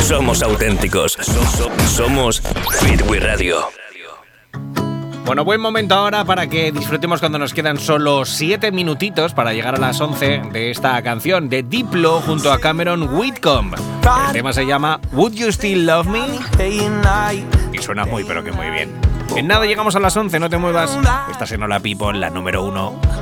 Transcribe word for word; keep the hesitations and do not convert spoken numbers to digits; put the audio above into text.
Somos auténticos. So- so- somos Fit We Radio. Bueno, buen momento ahora para que disfrutemos cuando nos quedan solo siete minutitos para llegar a las once de esta canción de Diplo junto a Cameron Whitcomb. El tema se llama Would You Still Love Me? Y suena muy pero que muy bien. En nada llegamos a las once, no te muevas. Estás en Hola People, la número uno.